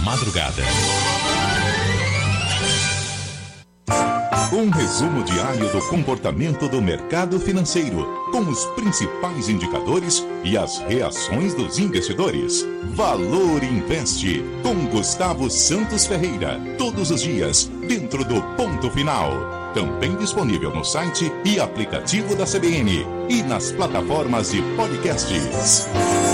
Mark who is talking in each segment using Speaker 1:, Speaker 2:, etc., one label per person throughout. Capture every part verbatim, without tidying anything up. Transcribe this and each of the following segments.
Speaker 1: madrugada.
Speaker 2: Um resumo diário do comportamento do mercado financeiro, com os principais indicadores e as reações dos investidores. Valor Investe, com Gustavo Santos Ferreira, todos os dias, dentro do Ponto Final. Também disponível no site e aplicativo da C B N e nas plataformas de podcasts.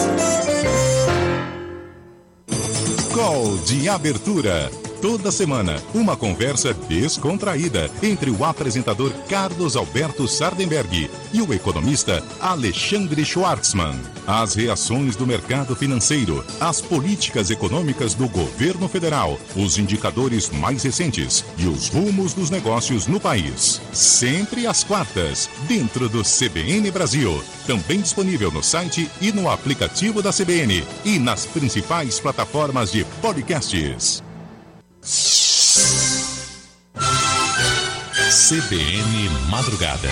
Speaker 2: Call de abertura. Toda semana, uma conversa descontraída entre o apresentador Carlos Alberto Sardenberg e o economista Alexandre Schwartzman. As reações do mercado financeiro, as políticas econômicas do governo federal, os indicadores mais recentes e os rumos dos negócios no país. Sempre às quartas, dentro do C B N Brasil. Também disponível no site e no aplicativo da C B N e nas principais plataformas de podcasts.
Speaker 1: C B N Madrugada.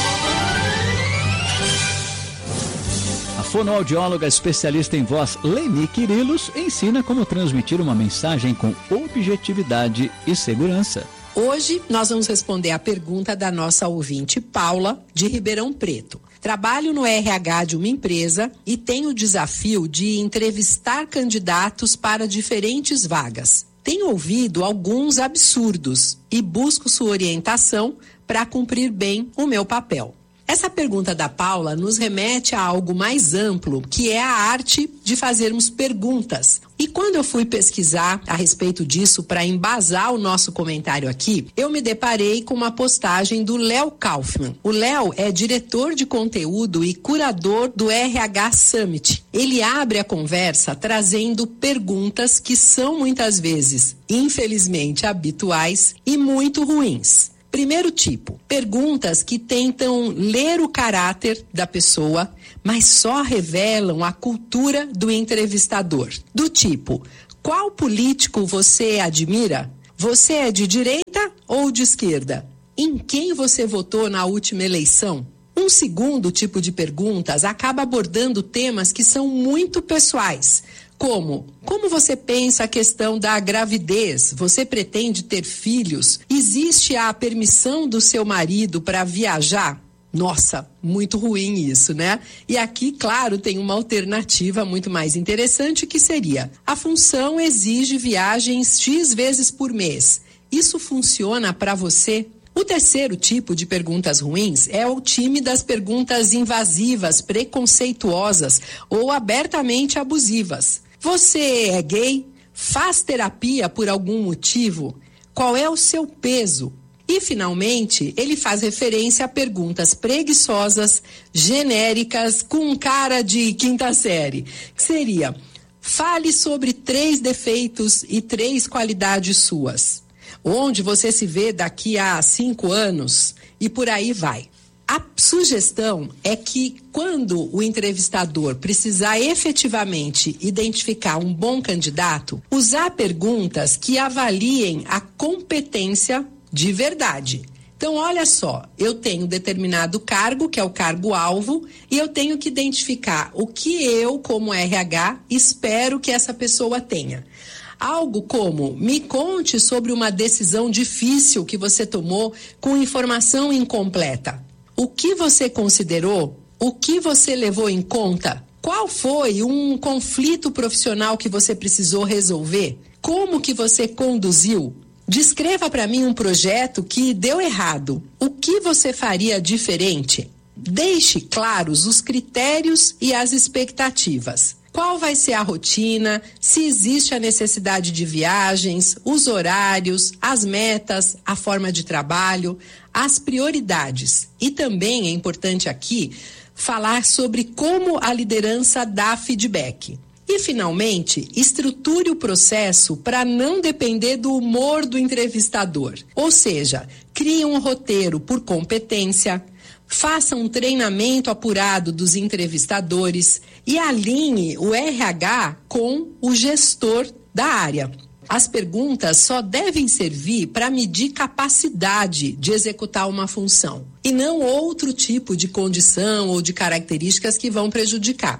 Speaker 3: A fonoaudióloga especialista em voz Leni Quirilos ensina como transmitir uma mensagem com objetividade e segurança.
Speaker 4: Hoje nós vamos responder a pergunta da nossa ouvinte Paula, de Ribeirão Preto. Trabalho no R H de uma empresa e tenho o desafio de entrevistar candidatos para diferentes vagas. Tenho ouvido alguns absurdos e busco sua orientação para cumprir bem o meu papel. Essa pergunta da Paula nos remete a algo mais amplo, que é a arte de fazermos perguntas. E quando eu fui pesquisar a respeito disso para embasar o nosso comentário aqui, eu me deparei com uma postagem do Léo Kaufman. O Léo é diretor de conteúdo e curador do R H Summit. Ele abre a conversa trazendo perguntas que são muitas vezes, infelizmente, habituais e muito ruins. Primeiro tipo, perguntas que tentam ler o caráter da pessoa, mas só revelam a cultura do entrevistador. Do tipo, qual político você admira? Você é de direita ou de esquerda? Em quem você votou na última eleição? Um segundo tipo de perguntas acaba abordando temas que são muito pessoais, como, como você pensa a questão da gravidez? Você pretende ter filhos? Existe a permissão do seu marido para viajar? Nossa, muito ruim isso, né? E aqui, claro, tem uma alternativa muito mais interessante que seria: a função exige viagens X vezes por mês. Isso funciona para você? O terceiro tipo de perguntas ruins é o time das perguntas invasivas, preconceituosas ou abertamente abusivas. Você é gay? Faz terapia por algum motivo? Qual é o seu peso? E, finalmente, ele faz referência a perguntas preguiçosas, genéricas, com cara de quinta série. Que seria: fale sobre três defeitos e três qualidades suas. Onde você se vê daqui a cinco anos? E por aí vai. A sugestão é que, quando o entrevistador precisar efetivamente identificar um bom candidato, usar perguntas que avaliem a competência de verdade. Então, olha só, eu tenho determinado cargo, que é o cargo-alvo, e eu tenho que identificar o que eu, como R H, espero que essa pessoa tenha. Algo como: me conte sobre uma decisão difícil que você tomou com informação incompleta. O que você considerou? O que você levou em conta? Qual foi um conflito profissional que você precisou resolver? Como que você conduziu? Descreva para mim um projeto que deu errado. O que você faria diferente? Deixe claros os critérios e as expectativas. Qual vai ser a rotina, se existe a necessidade de viagens, os horários, as metas, a forma de trabalho, as prioridades. E também é importante aqui falar sobre como a liderança dá feedback. E, finalmente, estruture o processo para não depender do humor do entrevistador. Ou seja, crie um roteiro por competência, faça um treinamento apurado dos entrevistadores e alinhe o R H com o gestor da área. As perguntas só devem servir para medir capacidade de executar uma função e não outro tipo de condição ou de características que vão prejudicar.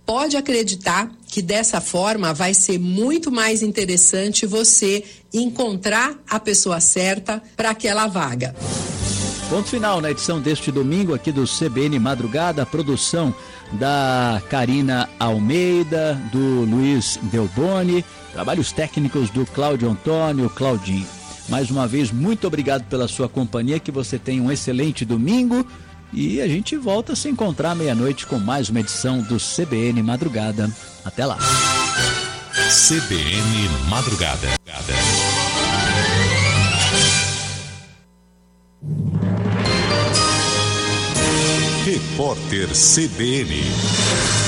Speaker 4: pode acreditar que dessa forma vai ser muito mais interessante você encontrar a pessoa certa para aquela vaga.
Speaker 3: Ponto final na edição deste domingo aqui do C B N Madrugada, a produção da Karina Almeida, do Luiz Delboni, trabalhos técnicos do Cláudio Antônio, Claudinho. Mais uma vez, muito obrigado pela sua companhia, que você tenha um excelente domingo e a gente volta a se encontrar meia-noite com mais uma edição do C B N Madrugada. Até lá.
Speaker 1: C B N Madrugada.
Speaker 2: Repórter C B N.